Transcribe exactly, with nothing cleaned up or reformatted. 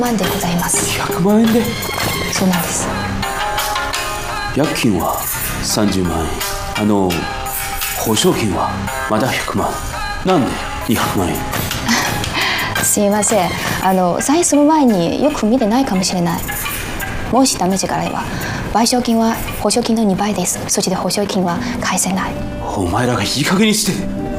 万でございます。 ひゃくまん円で？ そうなんです。 薬金はさんじゅうまん円、あの保証金はまだひゃくまん、なんでにひゃくまん円？ すいません、あのサインする前によく見てないかもしれない。もしダメージがあれば賠償金は保証金のにばいです。そして保証金は返せない。 お前らがいい加減にして。